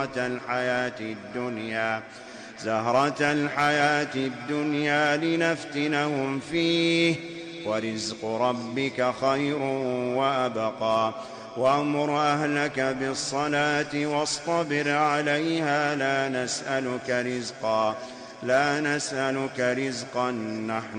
الحياة الدنيا لنفتنهم فيه ورزق ربك خير وأبقى وأمر أهلك بالصلاة واصطبر عليها لا نسألك رزقا نحن